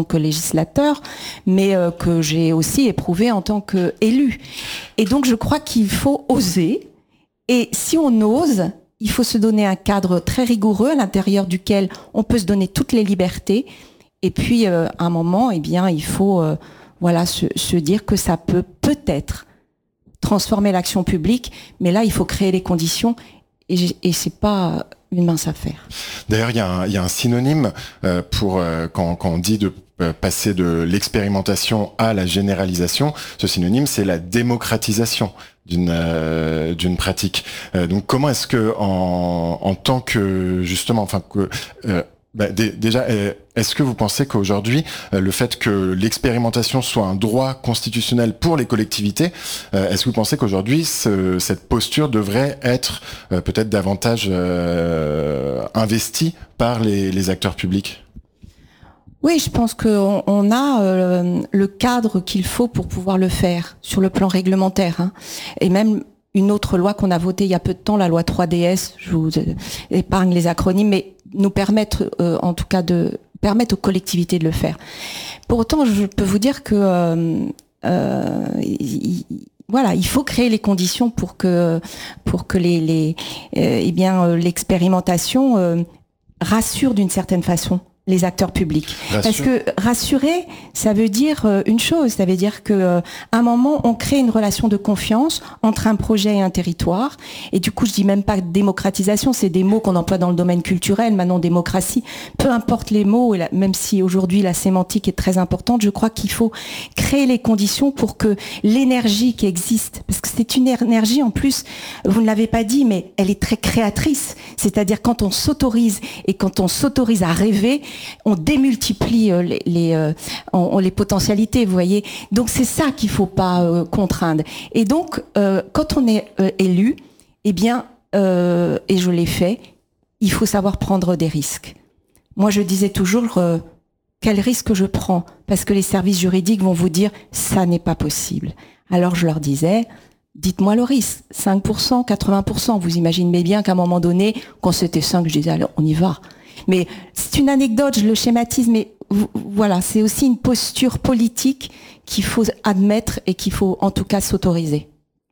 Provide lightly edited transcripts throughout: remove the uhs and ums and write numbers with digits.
que législateur, mais que j'ai aussi éprouvé en tant qu'élu. Et donc je crois qu'il faut oser, et si on ose, il faut se donner un cadre très rigoureux à l'intérieur duquel on peut se donner toutes les libertés, et puis à un moment, eh bien, il faut se dire que ça peut-être transformer l'action publique, mais là il faut créer les conditions, et c'est pas une mince affaire. D'ailleurs, il y a un synonyme pour quand on dit de passer de l'expérimentation à la généralisation. Ce synonyme, c'est la démocratisation d'une pratique. Donc, comment est-ce que en tant que justement, déjà, est-ce que vous pensez qu'aujourd'hui, le fait que l'expérimentation soit un droit constitutionnel pour les collectivités, est-ce que vous pensez qu'aujourd'hui, cette posture devrait être peut-être davantage investie par les acteurs publics ? Oui, je pense qu'on a le cadre qu'il faut pour pouvoir le faire sur le plan réglementaire, hein. Et même une autre loi qu'on a votée il y a peu de temps, la loi 3DS, je vous épargne les acronymes, mais nous permettre en tout cas de permettre aux collectivités de le faire. Pour autant, je peux vous dire que il faut créer les conditions pour que l'expérimentation rassure d'une certaine façon les acteurs publics. Parce que rassurer, ça veut dire une chose, ça veut dire que à un moment, on crée une relation de confiance entre un projet et un territoire. Et du coup, je dis même pas démocratisation, c'est des mots qu'on emploie dans le domaine culturel, maintenant démocratie. Peu importe les mots, même si aujourd'hui la sémantique est très importante, je crois qu'il faut créer les conditions pour que l'énergie qui existe, parce que c'est une énergie en plus, vous ne l'avez pas dit, mais elle est très créatrice. C'est-à-dire quand on s'autorise et quand on s'autorise à rêver, on démultiplie les potentialités, vous voyez. Donc c'est ça qu'il faut pas contraindre. Et donc quand on est élu, eh bien, et je l'ai fait, il faut savoir prendre des risques. Moi, je disais toujours quel risque je prends, parce que les services juridiques vont vous dire ça n'est pas possible. Alors je leur disais, dites-moi le risque, 5%, 80%. Vous imaginez bien qu'à un moment donné, quand c'était 5, je disais allez, on y va. Mais c'est une anecdote, je le schématise, mais voilà, c'est aussi une posture politique qu'il faut admettre et qu'il faut en tout cas s'autoriser.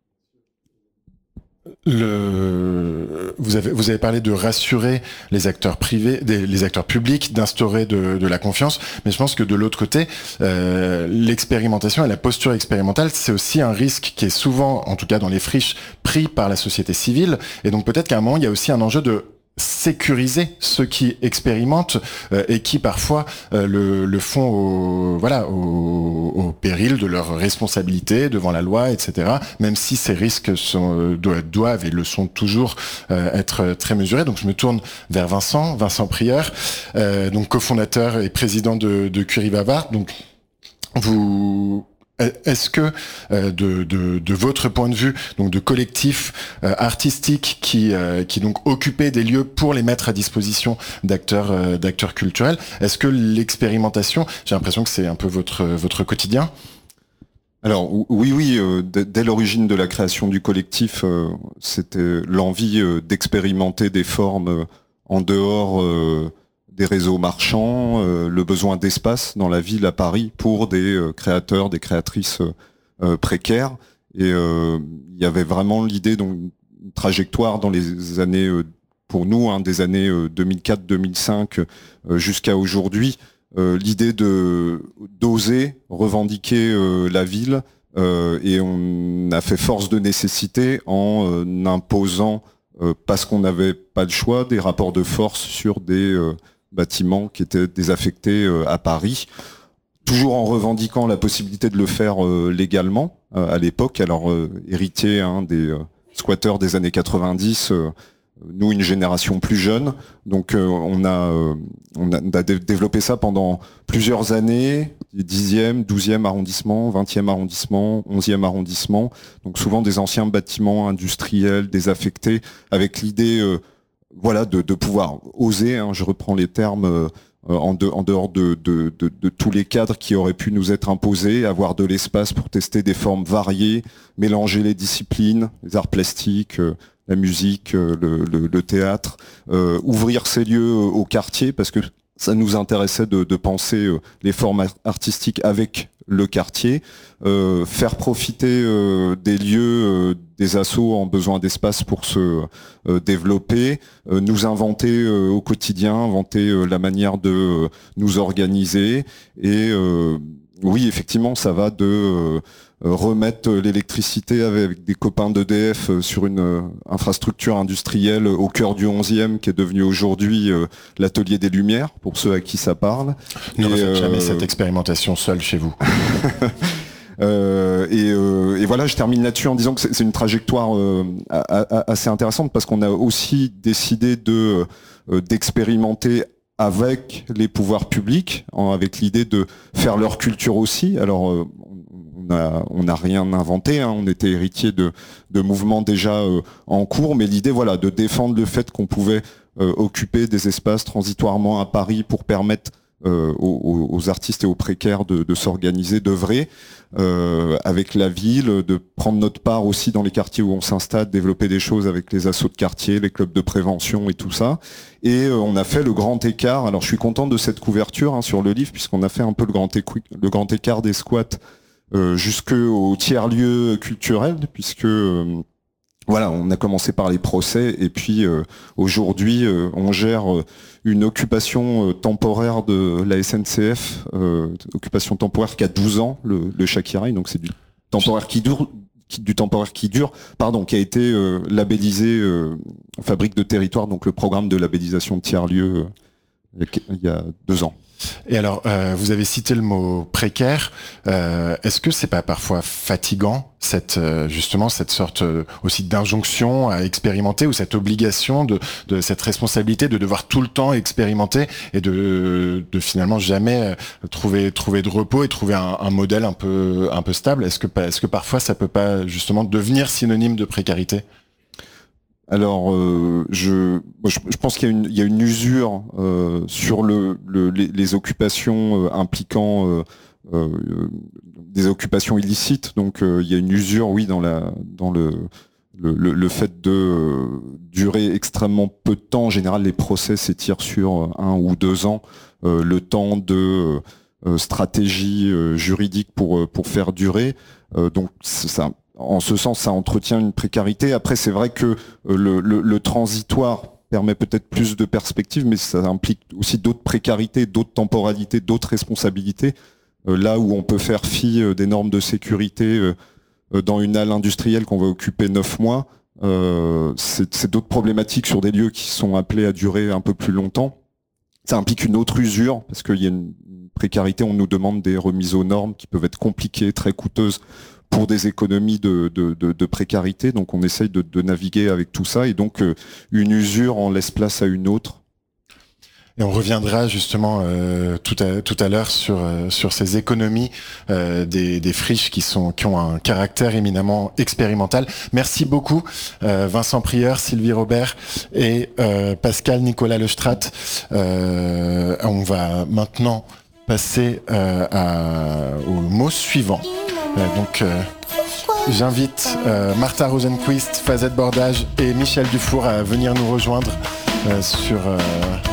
Vous avez parlé de rassurer les acteurs privés, les acteurs publics, d'instaurer de la confiance, mais je pense que de l'autre côté, l'expérimentation et la posture expérimentale, c'est aussi un risque qui est souvent, en tout cas dans les friches, pris par la société civile, et donc peut-être qu'à un moment, il y a aussi un enjeu de sécuriser ceux qui expérimentent et qui parfois le font au péril de leur responsabilité devant la loi, etc. Même si ces risques doivent et le sont toujours être très mesurés. Donc je me tourne vers Vincent Prieur, donc cofondateur et président de Curie-Bavard. Donc est-ce que de votre point de vue, donc de collectifs artistiques qui donc occupaient des lieux pour les mettre à disposition d'acteurs culturels, est-ce que l'expérimentation, j'ai l'impression que c'est un peu votre quotidien? Alors oui, dès l'origine de la création du collectif, c'était l'envie d'expérimenter des formes en dehors des réseaux marchands, le besoin d'espace dans la ville à Paris pour des créateurs, des créatrices précaires. Et il y avait vraiment l'idée, donc une trajectoire dans les années, pour nous, des années 2004-2005 jusqu'à aujourd'hui, l'idée d'oser revendiquer la ville, et on a fait force de nécessité en imposant, parce qu'on n'avait pas le choix, des rapports de force sur des bâtiments qui étaient désaffectés à Paris, toujours en revendiquant la possibilité de le faire légalement à l'époque. Alors héritier des squatteurs des années 90, nous une génération plus jeune, donc on a développé ça pendant plusieurs années, 10e, 12e arrondissement, 20e arrondissement, 11e arrondissement, donc souvent des anciens bâtiments industriels désaffectés, avec l'idée de pouvoir oser, je reprends les termes, en dehors de tous les cadres qui auraient pu nous être imposés, avoir de l'espace pour tester des formes variées, mélanger les disciplines, les arts plastiques, la musique, le théâtre, ouvrir ces lieux au quartier, parce que ça nous intéressait de penser les formes artistiques avec le quartier, faire profiter des lieux, des assos en besoin d'espace pour se développer, nous inventer au quotidien, inventer la manière de nous organiser. Et oui, effectivement, ça va de remettre l'électricité avec des copains d'EDF sur une infrastructure industrielle au cœur du 11e qui est devenu aujourd'hui l'atelier des Lumières, pour ceux à qui ça parle. Ne refaites jamais cette expérimentation seule chez vous. Et voilà, je termine là-dessus en disant que c'est une trajectoire assez intéressante parce qu'on a aussi décidé d'expérimenter avec les pouvoirs publics, avec l'idée de faire leur culture aussi. Alors, on n'a rien inventé, hein, on était héritier de mouvements déjà en cours, mais l'idée, voilà, de défendre le fait qu'on pouvait occuper des espaces transitoirement à Paris pour permettre aux artistes et aux précaires de s'organiser, d'œuvrer avec la ville, de prendre notre part aussi dans les quartiers où on s'installe, développer des choses avec les assos de quartier, les clubs de prévention et tout ça. Et on a fait le grand écart. Alors je suis content de cette couverture hein, sur le livre puisqu'on a fait un peu le grand écart des squats jusqu'au tiers-lieu culturel puisque voilà, on a commencé par les procès et puis aujourd'hui on gère une occupation temporaire de la SNCF, occupation temporaire qui a 12 ans, le Shakiraï, donc c'est du temporaire qui dure, qui a été labellisé Fabrique de territoire, donc le programme de labellisation de tiers-lieu il y a 2 ans. Et alors, vous avez cité le mot précaire. Est-ce que c'est pas parfois fatigant justement cette sorte aussi d'injonction à expérimenter ou cette obligation de cette responsabilité de devoir tout le temps expérimenter et de finalement jamais trouver de repos et trouver un modèle un peu stable. Est-ce que parfois ça peut pas justement devenir synonyme de précarité? Alors, je pense qu'il y a une usure sur les occupations impliquant des occupations illicites. Donc, il y a une usure, oui, dans le fait de durer extrêmement peu de temps. En général, les procès s'étirent sur 1 ou 2 ans. Le temps de stratégie juridique pour faire durer. Donc, ça. En ce sens, ça entretient une précarité. Après, c'est vrai que le transitoire permet peut-être plus de perspectives, mais ça implique aussi d'autres précarités, d'autres temporalités, d'autres responsabilités. Là où on peut faire fi des normes de sécurité dans une halle industrielle qu'on va occuper 9 mois, c'est d'autres problématiques sur des lieux qui sont appelés à durer un peu plus longtemps. Ça implique une autre usure, parce qu'il y a une précarité, on nous demande des remises aux normes qui peuvent être compliquées, très coûteuses, pour des économies de précarité, donc on essaye de naviguer avec tout ça, et donc une usure en laisse place à une autre. Et on reviendra justement tout à l'heure sur ces économies des friches qui ont un caractère éminemment expérimental. Merci beaucoup Vincent Prieur, Sylvie Robert et Pascal Nicolas Lestrat. On va maintenant passer au mot suivant. Donc j'invite Martha Rosenquist, Fazette Bordage et Michel Dufour à venir nous rejoindre sur